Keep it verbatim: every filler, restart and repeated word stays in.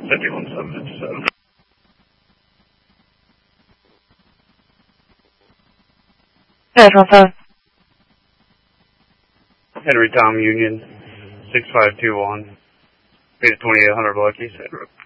fifty-one seven fifty-seven. National phone. Henry Tom Union, six five two one. Paid twenty-eight hundred bucks, he said.